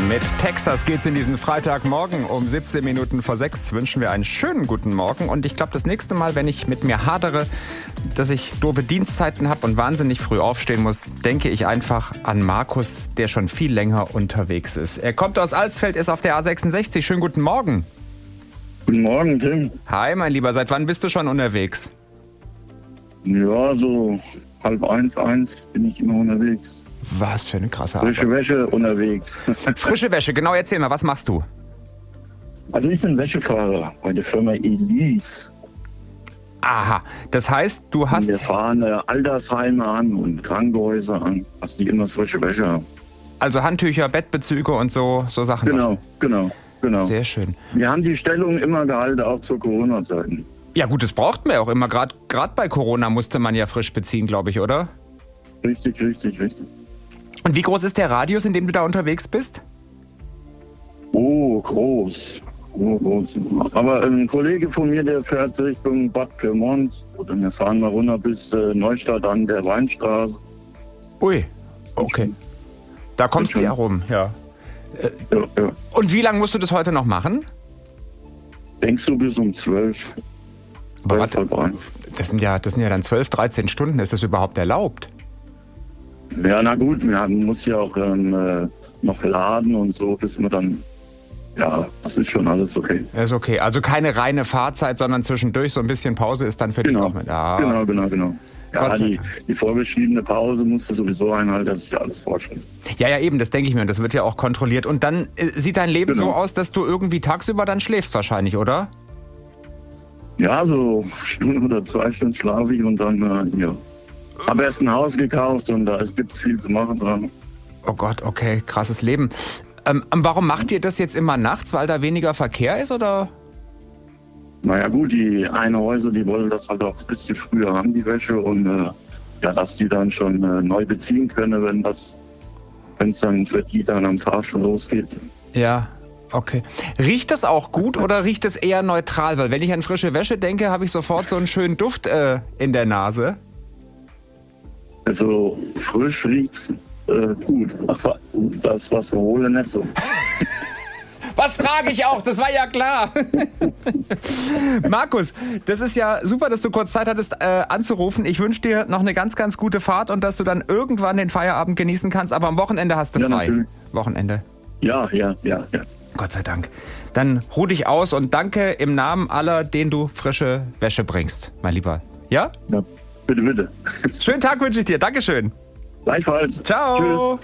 Mit Texas geht's in diesen Freitagmorgen um 17 Minuten vor 6. Wünschen wir einen schönen guten Morgen. Und ich glaube, das nächste Mal, wenn ich mit mir hadere, dass ich doofe Dienstzeiten habe und wahnsinnig früh aufstehen muss, denke ich einfach an Markus, der schon viel länger unterwegs ist. Er kommt aus Alsfeld, ist auf der A66. Schönen guten Morgen. Guten Morgen, Tim. Hi, mein Lieber. Seit wann bist du schon unterwegs? Ja, so 12:30 bin ich immer unterwegs. Was für eine krasse Arbeit. Frische Wäsche unterwegs. Frische Wäsche, genau, erzähl mal, was machst du? Also ich bin Wäschefahrer bei der Firma Elise. Aha, das heißt, du hast... Wir fahren Altersheime an und Krankenhäuser an, dass die immer frische Wäsche haben. Also Handtücher, Bettbezüge und so Sachen. Genau. Sehr schön. Wir haben die Stellung immer gehalten, auch zur Corona-Zeit. Ja gut, das braucht man ja auch immer. Gerade bei Corona musste man ja frisch beziehen, glaube ich, oder? Richtig. Und wie groß ist der Radius, in dem du da unterwegs bist? Oh, groß. Aber ein Kollege von mir, der fährt Richtung Bad Pyrmont. Oder wir fahren mal runter bis Neustadt an der Weinstraße. Ui, okay. Da kommst du ja rum, ja. Ja. Und wie lange musst du das heute noch machen? Denkst du bis um 12? Das sind ja dann 12, 13 Stunden. Ist das überhaupt erlaubt? Ja, na gut, man muss ja auch noch laden und so, bis man dann... Ja, das ist schon alles okay. Ist okay. Also keine reine Fahrzeit, sondern zwischendurch so ein bisschen Pause ist dann für dich auch mit. Genau. Ja, die vorgeschriebene Pause musst du sowieso einhalten, das ist ja alles Vorschrift. Ja, eben, das denke ich mir. Und das wird ja auch kontrolliert. Und dann sieht dein Leben so aus, dass du irgendwie tagsüber dann schläfst wahrscheinlich, oder? Ja, so Stunde oder 2 Stunden schlafe ich und dann, ja. Habe erst ein Haus gekauft und da gibt es viel zu machen dran. Oh Gott, okay, krasses Leben. Warum macht ihr das jetzt immer nachts? Weil da weniger Verkehr ist, oder? Naja gut, die eine Häuser, die wollen das halt auch ein bisschen früher haben, die Wäsche. Und dass die dann schon neu beziehen können, wenn es dann für die dann am Tag schon losgeht. Ja, okay. Riecht das auch gut oder riecht es eher neutral? Weil wenn ich an frische Wäsche denke, habe ich sofort so einen schönen Duft in der Nase. Also frisch riecht's gut. Ach, das, was wir holen, nicht so. Was frage ich auch? Das war ja klar. Markus, das ist ja super, dass du kurz Zeit hattest anzurufen. Ich wünsche dir noch eine ganz, ganz gute Fahrt und dass du dann irgendwann den Feierabend genießen kannst. Aber am Wochenende hast du frei. Natürlich. Wochenende. Ja. Gott sei Dank. Dann ruh dich aus und danke im Namen aller, denen du frische Wäsche bringst, mein Lieber. Ja? Ja, bitte. Schönen Tag wünsche ich dir. Dankeschön. Gleichfalls. Ciao. Tschüss.